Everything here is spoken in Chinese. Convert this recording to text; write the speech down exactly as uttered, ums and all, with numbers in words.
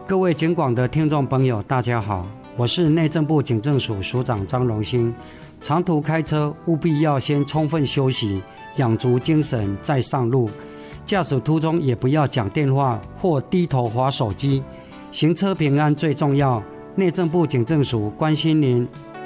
各位警广的听众朋友大家好，我是内政部警政署署长张荣兴。长途开车务必要先充分休息，养足精神再上路。驾驶途中也不要讲电话或低头滑手机。行车平安最重要，内政部警政署关心您。